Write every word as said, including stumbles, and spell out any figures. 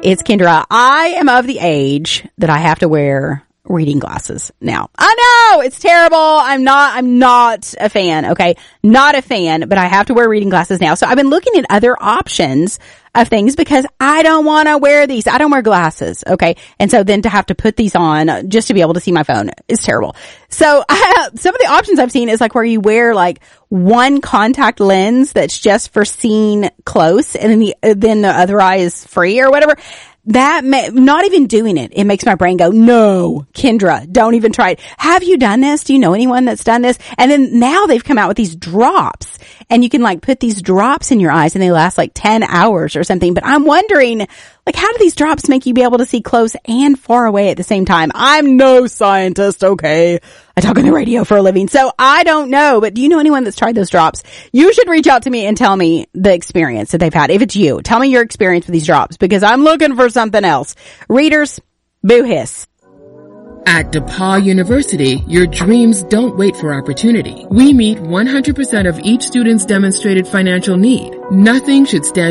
It's Kendra. I am of the age that I have to wear reading glasses now. I know it's terrible. I'm not, I'm not a fan. Okay. Not a fan, but I have to wear reading glasses now. So I've been looking at other options of things because I don't want to wear these. I don't wear glasses. Okay. And so then to have to put these on just to be able to see my phone is terrible. So I, some of the options I've seen is like where you wear like one contact lens that's just for seeing close and then the, then the other eye is free or whatever. That may, not even doing it, it makes my brain go, no, Kendra, don't even try it. Have you done this? Do you know anyone that's done this? And then now they've come out with these drops and you can like put these drops in your eyes and they last like ten hours or something. But I'm wondering, like, how do these drops make you be able to see close and far away at the same time? I'm no scientist, okay? I talk on the radio for a living, so I don't know. But do you know anyone that's tried those drops? You should reach out to me and tell me the experience that they've had. If it's you, tell me your experience with these drops because I'm looking for something else. Readers, boo hiss. At DePaul University, your dreams don't wait for opportunity. We meet one hundred percent of each student's demonstrated financial need. Nothing should stand